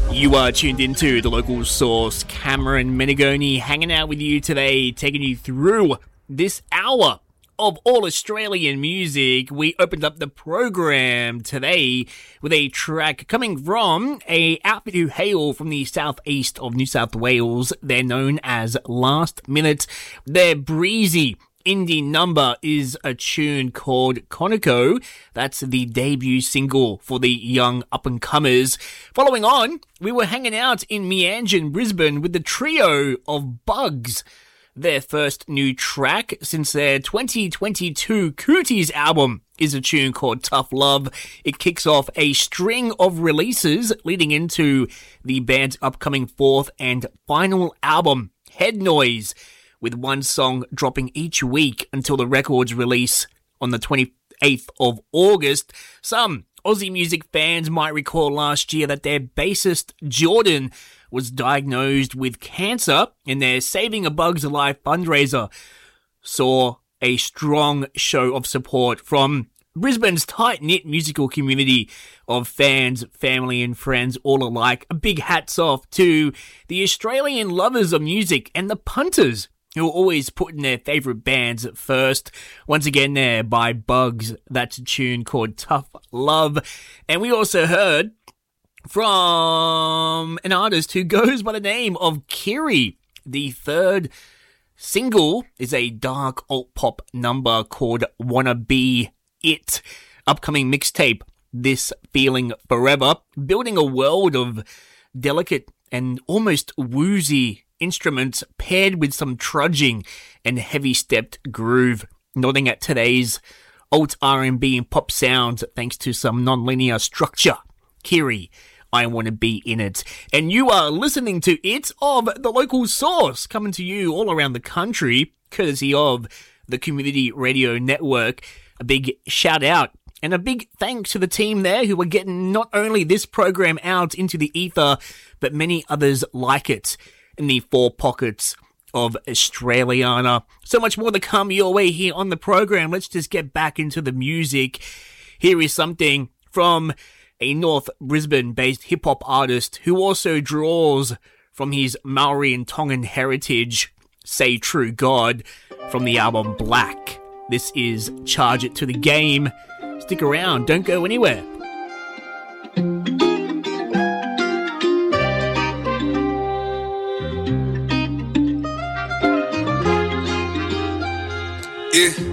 You are tuned into the local source. Cameron Menegoni hanging out with you today, taking you through this hour of all Australian music. We opened up the program today with a track coming from a outfit who hail from the southeast of New South Wales. They're known as Last Minute. Their breezy indie number is a tune called Conoco. That's the debut single for the young up-and-comers. Following on, we were hanging out in Meanjin, Brisbane with the trio of Bugs. Their first new track since their 2022 Cooties album is a tune called Tough Love. It kicks off a string of releases leading into the band's upcoming fourth and final album, Head Noise, with one song dropping each week until the record's release on the 28th of August. Some Aussie music fans might recall last year that their bassist Jordan was diagnosed with cancer, and their Saving a Bug's Life fundraiser saw a strong show of support from Brisbane's tight-knit musical community of fans, family and friends all alike. A big hats off to the Australian lovers of music and the punters who are always putting their favourite bands first. Once again there by Bugs, that's a tune called Tough Love. And we also heard from an artist who goes by the name of Kiri. The third single is a dark alt-pop number called Wanna Be It. Upcoming mixtape, This Feeling Forever, building a world of delicate and almost woozy instruments paired with some trudging and heavy-stepped groove, nodding at today's alt R&B and pop sounds thanks to some non-linear structure. Kiri, I Want to Be In It. And you are listening to It of the Local Source, coming to you all around the country, courtesy of the Community Radio Network. A big shout out and a big thanks to the team there who are getting not only this program out into the ether, but many others like it in the four pockets of Australiana. So much more to come your way here on the program. Let's just get back into the music. Here is something from a North Brisbane-based hip-hop artist who also draws from his Maori and Tongan heritage, Say True God, from the album Black. This is Charge It to the Game. Stick around, don't go anywhere. Yeah.